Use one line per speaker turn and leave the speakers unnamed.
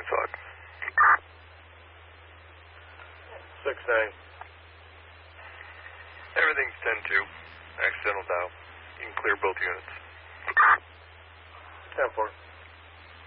blind spot.
6-9.
Everything's 10-2. Accidental dial. You can clear both units.
10-4.